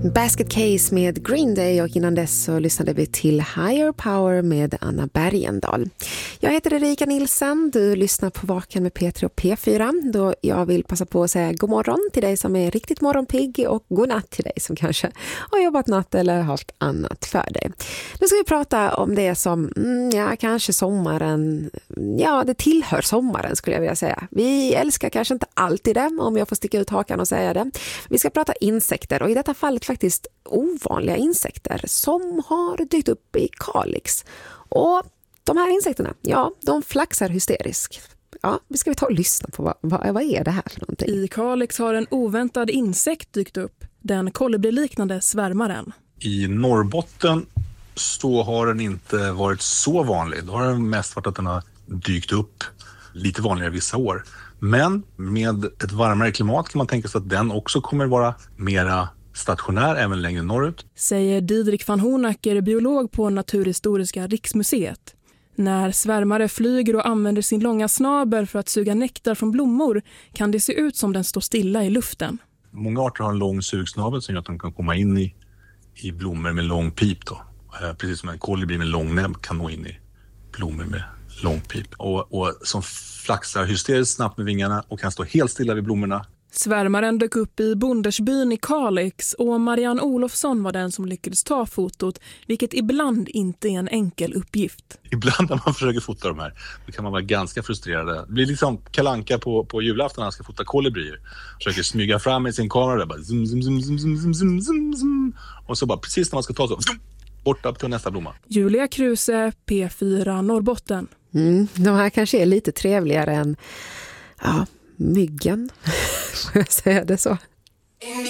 Basket Case med Green Day och innan dess så lyssnade vi till Higher Power med Anna Bergendahl. Jag heter Erika Nilsson, du lyssnar på Vaken med P3 och P4 då jag vill passa på att säga god morgon till dig som är riktigt morgonpigg och god natt till dig som kanske har jobbat natt eller haft annat för dig. Nu ska vi prata om det som, kanske sommaren, det tillhör sommaren skulle jag vilja säga. Vi älskar kanske inte alltid det om jag får sticka ut hakan och säga det. Vi ska prata insekter och i detta fallet faktiskt ovanliga insekter som har dykt upp i Kalix. Och de här insekterna, de flaxar hysteriskt. Ja, vi ska ta och lyssna på vad är det här för någonting. I Kalix har en oväntad insekt dykt upp, den kolibriliknande svärmaren. I Norrbotten så har den inte varit så vanlig. Då har den mest varit att den har dykt upp lite vanligare vissa år. Men med ett varmare klimat kan man tänka sig att den också kommer vara mera stationär även längre norrut. Säger Didrik van Honacker, biolog på Naturhistoriska riksmuseet. När svärmare flyger och använder sin långa snabel för att suga nektar från blommor kan det se ut som den står stilla i luften. Många arter har en lång sugsnabel som gör att de kan komma in i blommor med lång pip. Då. Precis som en kolibri med lång näbb kan nå in i blommor med lång pip. Och som flaxar hysteriskt snabbt med vingarna och kan stå helt stilla vid blommorna. Svärmaren dök upp i Bondersbyn i Kalix och Marianne Olofsson var den som lyckades ta fotot, vilket ibland inte är en enkel uppgift. Ibland när man försöker fota de här, då kan man vara ganska frustrerad. Det blir liksom Kalle Anka på julafton när han ska fota kolibrier. Försöker smyga fram med sin kamera där, bara zoom, zoom, zoom, zoom, zoom, zoom, zoom, zoom. Och så bara precis när man ska ta så, zoom, bort upp till nästa blomma. Julia Kruse, P4 Norrbotten. De här kanske är lite trevligare än myggen, får jag säga det så.